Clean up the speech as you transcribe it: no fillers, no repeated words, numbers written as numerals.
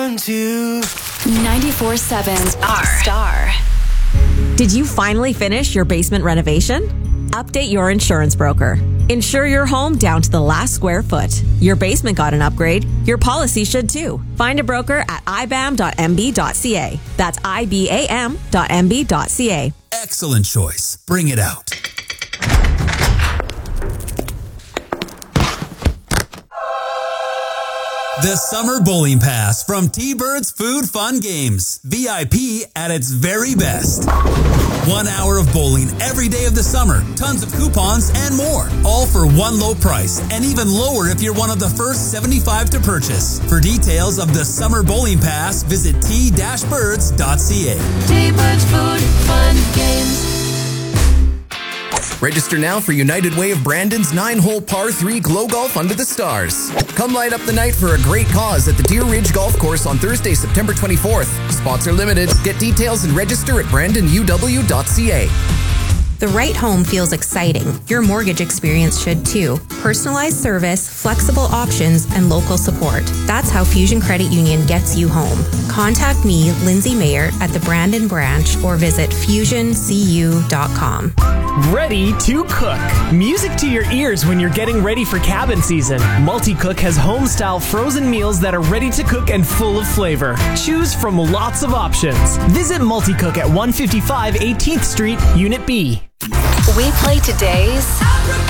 94.7 Star. Did you finally finish your basement renovation? Update your insurance broker. Insure your home down to the last square foot. Your basement got an upgrade. Your policy should too. Find a broker at ibam.mb.ca. That's ibam.mb.ca. Excellent choice. Bring it out. The Summer Bowling Pass from T-Birds Food Fun Games. VIP at its very best. 1 hour of bowling every day of the summer. Tons of coupons and more. All for one low price. And even lower if you're one of the first 75 to purchase. For details of the Summer Bowling Pass, visit t-birds.ca. T-Birds Food Fun Games. Register now for United Way of Brandon's 9-hole par 3 Glow Golf Under the Stars. Come light up the night for a great cause at the Deer Ridge Golf Course on Thursday, September 24th. Spots are limited. Get details and register at brandonuw.ca. The right home feels exciting. Your mortgage experience should too. Personalized service, flexible options, and local support. That's how Fusion Credit Union gets you home. Contact me, Lindsay Mayer, at the Brandon branch or visit fusioncu.com. Ready to cook. Music to your ears when you're getting ready for cabin season. Multi-Cook has home-style frozen meals that are ready to cook and full of flavor. Choose from lots of options. Visit Multi-Cook at 155 18th Street, Unit B. We play today's